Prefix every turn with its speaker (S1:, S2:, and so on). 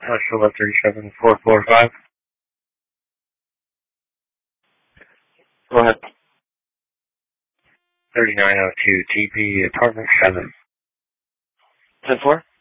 S1: Tesla 37445. Go ahead. 3902 TP apartment 7. 10-4?